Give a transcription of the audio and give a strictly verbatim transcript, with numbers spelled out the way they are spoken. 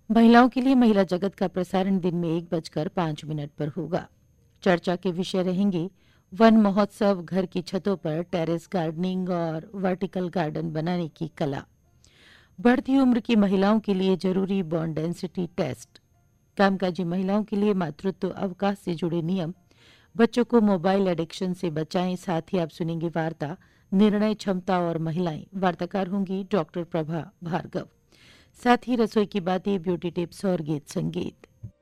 महिलाओं के लिए महिला जगत का प्रसारण दिन में एक बजकर पाँच मिनट पर होगा। चर्चा के विषय रहेंगे वन महोत्सव, घर की छतों पर टेरेस गार्डनिंग और वर्टिकल गार्डन बनाने की कला, बढ़ती उम्र की महिलाओं के लिए जरूरी बॉन्ड डेंसिटी टेस्ट, कामकाजी महिलाओं के लिए मातृत्व अवकाश से जुड़े नियम, बच्चों को मोबाइल एडिक्शन से बचाएं। साथ ही आप सुनेंगे वार्ता निर्णय क्षमता और महिलाएं। वार्ताकार होंगी डॉक्टर प्रभा भार्गव। साथ ही रसोई की बातें, ब्यूटी टिप्स और गीत संगीत।